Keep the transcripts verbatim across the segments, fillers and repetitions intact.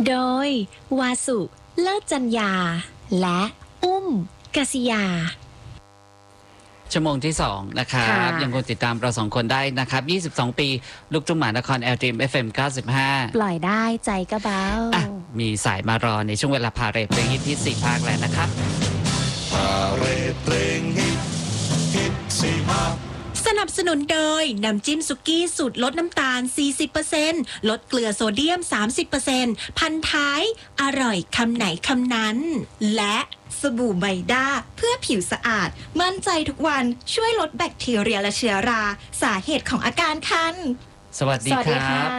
โดยวาสุเลิศจัญญาและอุ้มกศิยาชั่วโมงที่สองนะครับยังคงติดตามเราสองคนได้นะครับยี่สิบสองปีลูกทุ่งหมานคร แอล ที เอ็ม เอฟ เอ็ม เก้าสิบห้าปล่อยได้ใจก็เบามีสายมารอในช่วงเวลาพาเรทเพลงฮิตที่สี่ภาคแล้วนะครับพาเรทเพลงฮิตฮิตสี่ภาคสนับสนุนโดยน้ำจิ้มสุกี้สูตรลดน้ำตาล สี่สิบเปอร์เซ็นต์ ลดเกลือโซเดียม สามสิบเปอร์เซ็นต์ พันท้ายอร่อยคำไหนคำนั้นและสบู่ไบด้าเพื่อผิวสะอาดมั่นใจทุกวันช่วยลดแบคทีเรียและเชื้อราสาเหตุของอาการคันสวัสดีครับ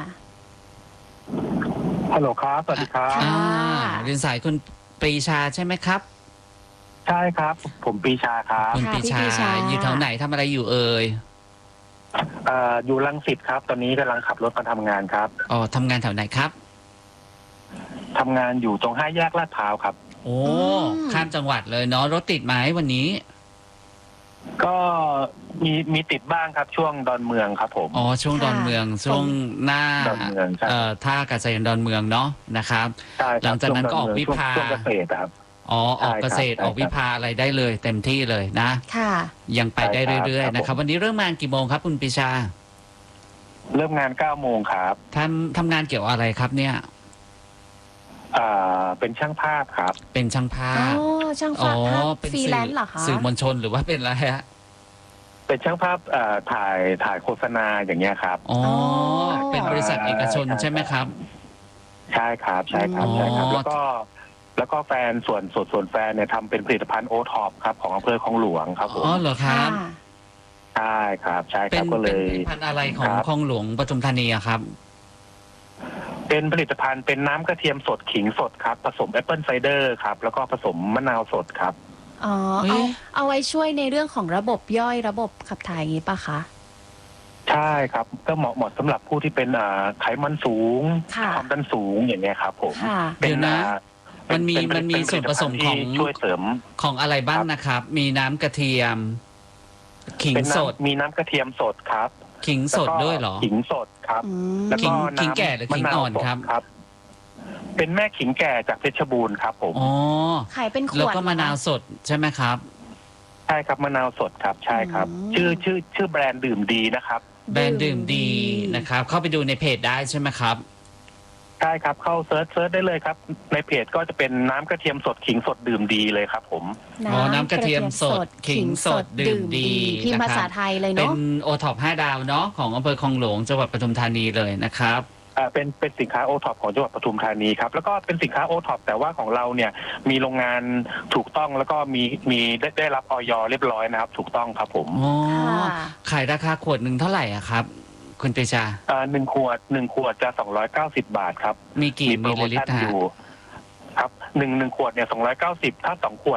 ฮัลโหลครับสวัสดีครับเรียนสายคุณปรีชาใช่ไหมครับใช่ครับผมปรีชาครับคุณปรีชาอยู่แถวไหนทำอะไรอยู่เอ่ยเอ่ออยู่รังสิตครับตอนนี้กำลังขับรถมาทำงานครับอ๋อทำงานแถวไหนครับทำงานอยู่ตรงห้าแยกลาดพร้าวครับโอ้ข้ามจังหวัดเลยเนาะรถติดไหมวันนี้ก็มีมีติดบ้างครับช่วงดอนเมืองครับผมอ๋อช่วงดอนเมืองช่วงหน้าดอนเมืองเอ่อท่าอากาศยานดอนเมืองเนาะนะครับหลังจากนั้นก็ออกวิภาช่วงเกษตรครับอ๋อออกเกษตรออกวิภาอะไรได้เลยเต็มที่เลยนะค่ะยังไปได้เรื่อยๆนะครับวันนี้เริ่มงานกี่โมงครับคุณปรีชาเริ่มงานเก้าโมงครับทำทำงานเกี่ยวอะไรครับเนี่ยอ่าเป็นช่างภาพครับเป็นช่างภาพอ๋อช่างภาพฟรีแลนซ์เหรอคะสื่อมวลชนหรือว่าเป็นอะไรฮะเป็นช่างภาพอ่าถ่ายถ่ายโฆษณาอย่างเงี้ยครับอ๋อเป็นบริษัทเอกชนใช่ไหมครับใช่ครับใช่ครับใช่ครับแล้วก็แล้วก็แฟนส่วนส่วนส่วนแฟนเนี่ยทำเป็นผลิตภัณฑ์โอท็อปครับของอำเภอคลองหลวงครับผมอ๋อเหรอครับใช่ครับใช่ครับก็เลยเป็นผลิตภัณฑ์อะไรของคลองหลวงปทุมธานีครับเป็นผลิตภัณฑ์เป็นน้ำกระเทียมสดขิงสดครับผสมแอปเปิลไซเดอร์ครับแล้วก็ผสมมะนาวสดครับอ๋อเอาเอาไว้ช่วยในเรื่องของระบบย่อยระบบขับถ่ายอย่างนี้ป่ะคะใช่ครับก็เหมาะเหมาะสำหรับผู้ที่เป็นไขมันสูงความดันสูงอย่างเงี้ยครับผมเป็นนะมันมีมันมีส่วนผสมของช่วยเสริมของอะไรบ้างนะครับมีน้ำกระเทียมขิงสดมีน้ำกระเทียมสดครับขิงสดด้วยเหรอขิงสดครับแล้วก็ขิงแก่หรือขิงอ่อนครับเป็นแม่ขิงแก่จากเพชรบูรณ์ครับผมอ๋อขายเป็นขวดแล้วก็มะนาวสดใช่ไหมครับใช่ครับมะนาวสดครับใช่ครับชื่อชื่อชื่อแบรนด์ดื่มดีนะครับแบรนด์ดื่มดีนะครับเข้าไปดูในเพจได้ใช่ไหมครับใช่ครับเข้าเซิร์ชเซิร์ชได้เลยครับในเพจก็จะเป็นน้ำกระเทียมสดขิงสดดื่มดีเลยครับผมอ๋อน้ำกระเทียมสดขิงสดดื่มดีพิมพ์ภาษาไทยเลยเนาะเป็นโอท็อปห้าดาวเนาะของอำเภอคลองหลวงจังหวัดปทุมธานีเลยนะครับอ่าเป็นเป็นสินค้าโอท็อปของจังหวัดปทุมธานีครับแล้วก็เป็นสินค้าโอท็อปแต่ว่าของเราเนี่ยมีโรงงานถูกต้องแล้วก็มีมีได้ได้รับออยเรียบร้อยนะครับถูกต้องครับผมอ๋อขายราคาขวดหนึ่งเท่าไหร่อะครับคุณปรีชาอ่าหนึ่งขวดหนึ่งขวดจะสองร้อยเก้าสิบบาทครับมีกี่มิลลิลิตรอยู่ครับหนึ่งหนึ่งขวดเนี่ยสองร้อยเก้าสิบถ้าสองขวด